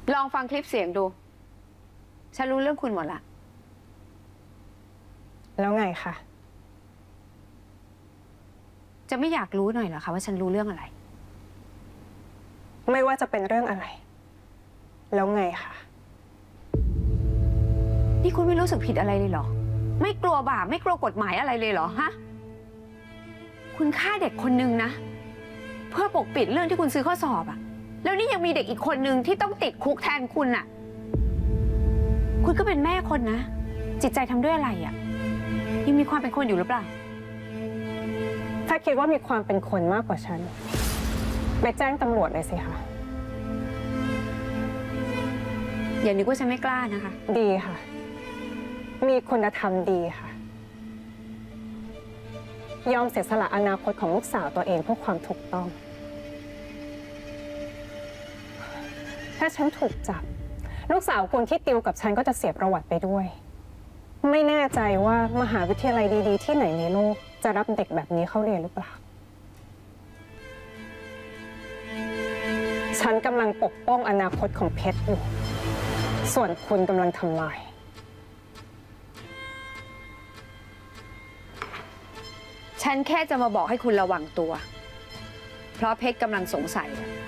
ลองฟังคลิปเสียงดู ฉันรู้เรื่องคุณหมดละแล้วไงคะจะไม่อยากรู้หน่อยเหรอคะว่าฉันรู้เรื่องอะไรไม่ว่าจะเป็นเรื่องอะไรแล้วไงคะนี่คุณไม่รู้สึกผิดอะไรเลยเหรอไม่กลัวบาปไม่กลัวกฎหมายอะไรเลยเหรอฮะคุณฆ่าเด็กคนนึงนะเพื่อปกปิดเรื่องที่คุณซื้อข้อสอบอะแล้วนี่ยังมีเด็กอีกคนนึงที่ต้องติดคุกแทนคุณอะคุณก็เป็นแม่คนนะจิตใจทำด้วยอะไรอะยังมีความเป็นคนอยู่หรือเปล่าถ้าคิดว่ามีความเป็นคนมากกว่าฉันไปแจ้งตำรวจเลยสิคะอย่านึกว่าฉันไม่กล้านะคะดีค่ะมีคุณธรรมดีค่ะยอมเสียสละอนาคตของลูกสาวตัวเองเพื่อความถูกต้องถ้าฉันถูกจับลูกสาวคนที่ติวกับฉันก็จะเสียประวัติไปด้วยไม่แน่ใจว่ามหาวิทยาลัยดีๆที่ไหนในโลกจะรับเด็กแบบนี้เข้าเรียนหรือเปล่าฉันกำลังปกป้องอนาคตของเพชรอยู่ส่วนคุณกำลังทำลายฉันแค่จะมาบอกให้คุณระวังตัวเพราะเพชรกำลังสงสัย